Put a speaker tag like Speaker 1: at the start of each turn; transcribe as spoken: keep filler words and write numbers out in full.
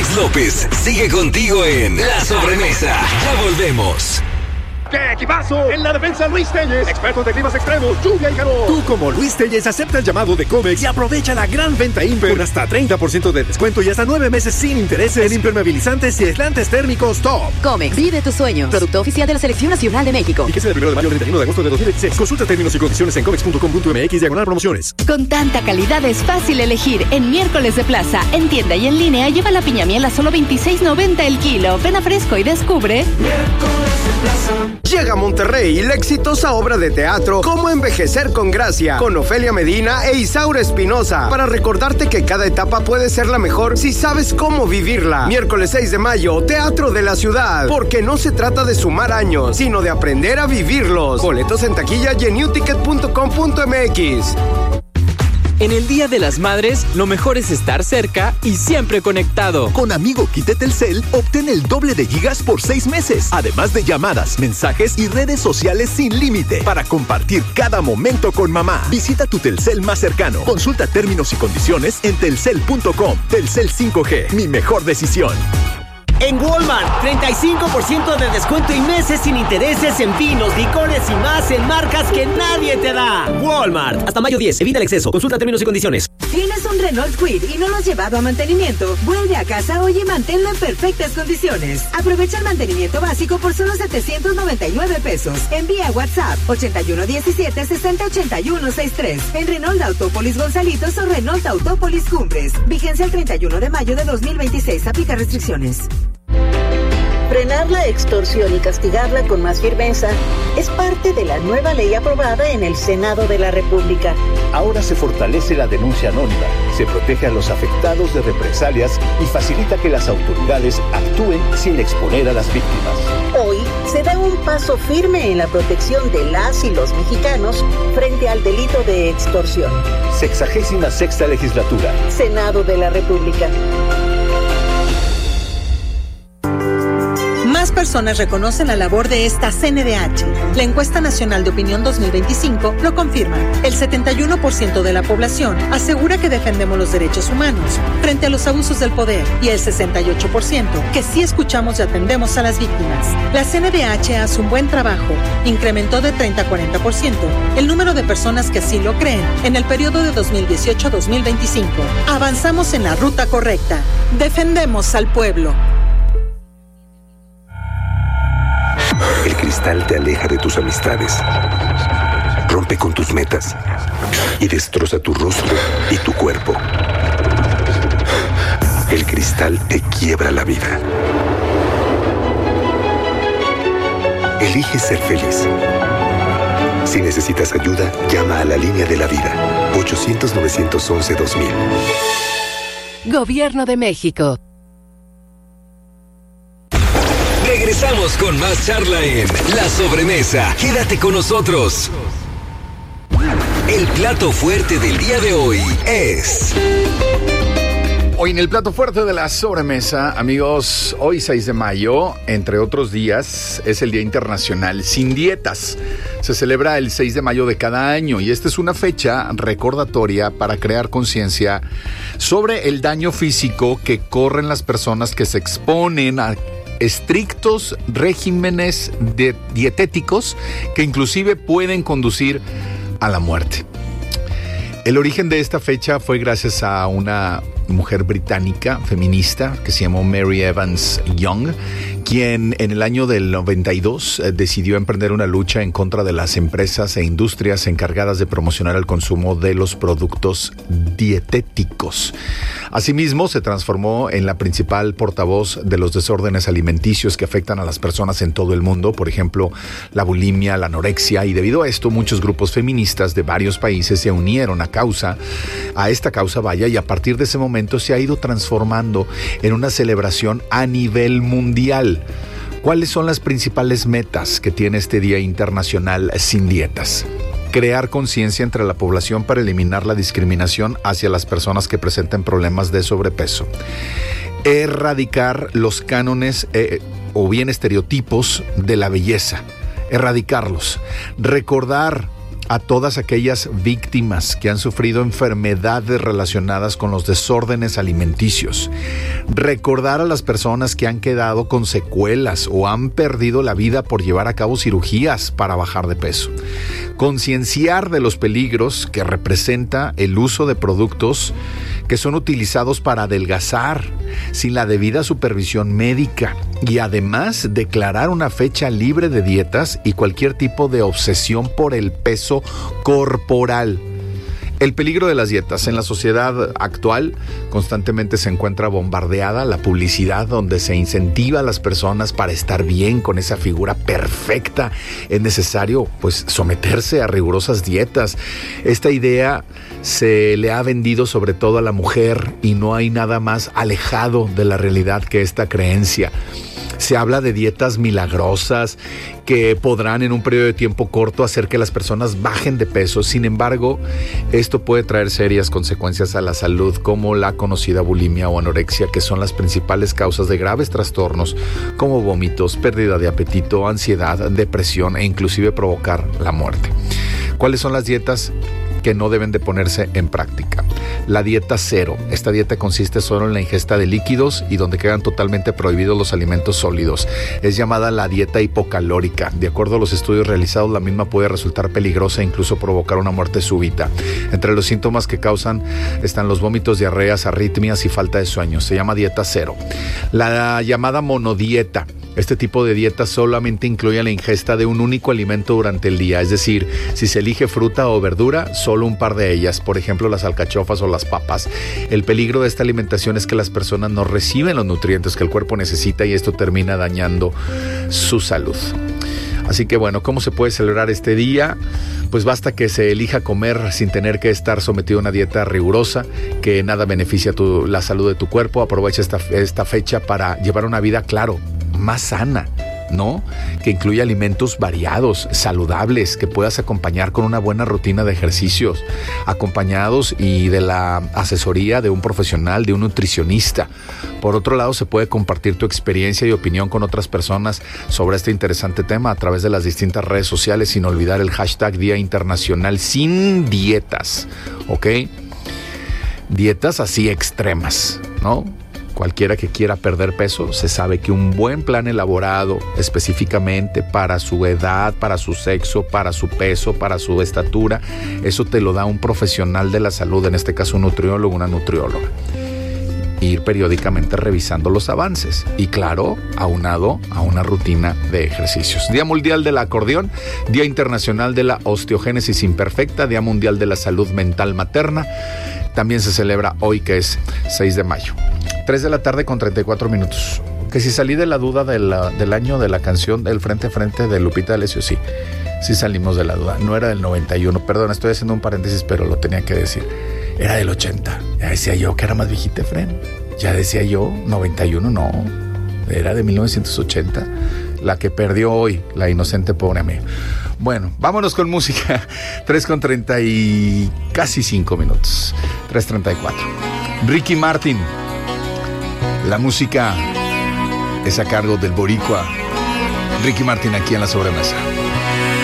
Speaker 1: Alex López sigue contigo en La Sobremesa. Ya volvemos.
Speaker 2: ¡Qué equipazo! En la defensa, Luis Telles, expertos de climas extremos, lluvia y calor.
Speaker 3: Tú, como Luis Telles, acepta el llamado de Comex y aprovecha la gran venta Imper con hasta treinta por ciento de descuento y hasta nueve meses sin intereses en impermeabilizantes y aislantes térmicos Top.
Speaker 4: Comex, vive tus sueños. Producto oficial de la Selección Nacional de México.
Speaker 3: Y que sea del primero de mayo al treinta y uno de agosto de dos mil veintiséis. Consulta términos y condiciones en comex punto com punto m x diagonal promociones.
Speaker 5: Con tanta calidad es fácil elegir. En Miércoles de Plaza, en tienda y en línea, lleva la piña miel a solo veintiséis noventa el kilo. Ven a Fresco y descubre
Speaker 6: Miércoles de Plaza. Llega a Monterrey la exitosa obra de teatro Cómo envejecer con gracia, con Ofelia Medina e Isaura Espinosa, para recordarte que cada etapa puede ser la mejor si sabes cómo vivirla. Miércoles seis de mayo, Teatro de la Ciudad, porque no se trata de sumar años, sino de aprender a vivirlos. Boletos en taquilla y en new ticket punto com punto m x.
Speaker 7: En el Día de las Madres, lo mejor es estar cerca y siempre conectado.
Speaker 8: Con Amigo Quite Telcel, obtén el doble de gigas por seis meses, además de llamadas, mensajes y redes sociales sin límite, para compartir cada momento con mamá. Visita tu Telcel más cercano. Consulta términos y condiciones en telcel punto com. Telcel cinco G, mi mejor decisión.
Speaker 9: En Walmart, treinta y cinco por ciento de descuento y meses sin intereses en vinos, licores y más en marcas que nadie te da. Walmart, hasta mayo diez, evita el exceso, consulta términos y condiciones.
Speaker 10: ¿Tienes un Renault Kwid y no lo has llevado a mantenimiento? Vuelve a casa hoy y manténlo en perfectas condiciones. Aprovecha el mantenimiento básico por solo setecientos noventa y nueve pesos. Envía WhatsApp ochenta y uno diecisiete sesenta ochenta y uno sesenta y tres. En Renault Autópolis Gonzalitos o Renault Autópolis Cumbres. Vigencia el treinta y uno de mayo de dos mil veintiséis. Aplica restricciones.
Speaker 11: Frenar la extorsión y castigarla con más firmeza es parte de la nueva ley aprobada en el Senado de la República.
Speaker 12: Ahora se fortalece la denuncia anónima, se protege a los afectados de represalias y facilita que las autoridades actúen sin exponer a las víctimas.
Speaker 11: Hoy se da un paso firme en la protección de las y los mexicanos frente al delito de extorsión.
Speaker 12: Sexagésima sexta legislatura.
Speaker 11: Senado de la República.
Speaker 13: Más personas reconocen la labor de esta C N D H. La encuesta nacional de opinión dos mil veinticinco lo confirma. El setenta y uno por ciento de la población asegura que defendemos los derechos humanos frente a los abusos del poder y el sesenta y ocho por ciento que sí escuchamos y atendemos a las víctimas. La C N D H hace un buen trabajo. Incrementó de treinta a cuarenta por ciento el número de personas que así lo creen en el periodo de dos mil dieciocho a dos mil veinticinco. Avanzamos en la ruta correcta. Defendemos al pueblo.
Speaker 14: El cristal te aleja de tus amistades, rompe con tus metas y destroza tu rostro y tu cuerpo. El cristal te quiebra la vida. Elige ser feliz. Si necesitas ayuda, llama a la línea de la vida. ochocientos, novecientos once, dos mil.
Speaker 4: Gobierno de México.
Speaker 1: Regresamos con más charla en La Sobremesa. Quédate con nosotros. El plato fuerte del día de hoy es...
Speaker 15: Hoy en el plato fuerte de La Sobremesa, amigos, hoy seis de mayo, entre otros días, es el Día Internacional Sin Dietas. Se celebra el seis de mayo de cada año y esta es una fecha recordatoria para crear conciencia sobre el daño físico que corren las personas que se exponen a estrictos regímenes de dietéticos que inclusive pueden conducir a la muerte. El origen de esta fecha fue gracias a una mujer británica feminista que se llamó Mary Evans Young, quien en el año del noventa y dos eh, decidió emprender una lucha en contra de las empresas e industrias encargadas de promocionar el consumo de los productos dietéticos. Asimismo, se transformó en la principal portavoz de los desórdenes alimenticios que afectan a las personas en todo el mundo, por ejemplo, la bulimia, la anorexia, y debido a esto, muchos grupos feministas de varios países se unieron a causa, a esta causa, vaya, y a partir de ese momento se ha ido transformando en una celebración a nivel mundial. ¿Cuáles son las principales metas que tiene este Día Internacional Sin Dietas? Crear conciencia entre la población para eliminar la discriminación hacia las personas que presenten problemas de sobrepeso. Erradicar los cánones eh, o bien estereotipos de la belleza. Erradicarlos. Recordar a todas aquellas víctimas que han sufrido enfermedades relacionadas con los desórdenes alimenticios. recordar a las personas que han quedado con secuelas o han perdido la vida por llevar a cabo cirugías para bajar de peso, concienciar de los peligros que representa el uso de productos que son utilizados para adelgazar sin la debida supervisión médica y además declarar una fecha libre de dietas y cualquier tipo de obsesión por el peso corporal. El peligro de las dietas. En la sociedad actual constantemente se encuentra bombardeada la publicidad donde se incentiva a las personas para estar bien con esa figura perfecta. Es necesario pues someterse a rigurosas dietas. Esta idea se le ha vendido sobre todo a la mujer y no hay nada más alejado de la realidad que esta creencia. Se habla de dietas milagrosas que podrán en un periodo de tiempo corto hacer que las personas bajen de peso. Sin embargo, esto puede traer serias consecuencias a la salud, como la conocida bulimia o anorexia, que son las principales causas de graves trastornos como vómitos, pérdida de apetito, ansiedad, depresión e inclusive provocar la muerte. ¿Cuáles son las dietas que no deben de ponerse en práctica? La dieta cero. Esta dieta consiste solo en la ingesta de líquidos y donde quedan totalmente prohibidos los alimentos sólidos. Es llamada la dieta hipocalórica. De acuerdo a los estudios realizados, la misma puede resultar peligrosa e incluso provocar una muerte súbita. Entre los síntomas que causan están los vómitos, diarreas, arritmias y falta de sueño. Se llama dieta cero. La llamada monodieta. Este tipo de dieta solamente incluye la ingesta de un único alimento durante el día, es decir, si se elige fruta o verdura, solo un par de ellas, por ejemplo las alcachofas o las papas. El peligro de esta alimentación es que las personas no reciben los nutrientes que el cuerpo necesita y esto termina dañando su salud. Así que bueno, ¿cómo se puede celebrar este día? Pues basta que se elija comer sin tener que estar sometido a una dieta rigurosa, que nada beneficia tu, la salud de tu cuerpo. Aprovecha esta, esta fecha para llevar una vida, claro, más sana, ¿no? Que incluya alimentos variados, saludables, que puedas acompañar con una buena rutina de ejercicios, acompañados y de la asesoría de un profesional, de un nutricionista. Por otro lado, se puede compartir tu experiencia y opinión con otras personas sobre este interesante tema a través de las distintas redes sociales, sin olvidar el hashtag Día Internacional Sin Dietas, ¿ok? Dietas así extremas, ¿no? Cualquiera que quiera perder peso, se sabe que un buen plan elaborado específicamente para su edad, para su sexo, para su peso, para su estatura, eso te lo da un profesional de la salud, en este caso un nutriólogo, una nutrióloga. Ir periódicamente revisando los avances y claro, aunado a una rutina de ejercicios. Día Mundial del Acordeón, Día Internacional de la Osteogénesis Imperfecta, Día Mundial de la Salud Mental Materna. También se celebra hoy, que es seis de mayo. tres de la tarde con treinta y cuatro minutos. Que si salí de la duda de la, del año de la canción del Frente a Frente de Lupita D'Alessio, sí. Sí salimos de la duda. No era del noventa y uno, perdón, estoy haciendo un paréntesis, pero lo tenía que decir. Era del ochenta. Ya decía yo que era más viejita, Fren. Ya decía yo, noventa y uno, no. Era de mil novecientos ochenta. La que perdió hoy, la inocente pobre amiga. Bueno, vámonos con música. tres con treinta y casi cinco minutos. tres treinta y cuatro. Ricky Martin. La música es a cargo del boricua Ricky Martin aquí en La Sobremesa.